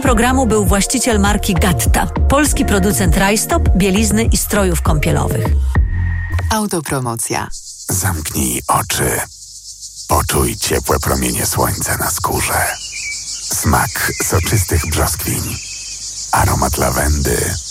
Programu był właściciel marki Gatta, polski producent rajstop, bielizny i strojów kąpielowych. Autopromocja. Zamknij oczy. Poczuj ciepłe promienie słońca na skórze. Smak soczystych brzoskwiń. Aromat lawendy.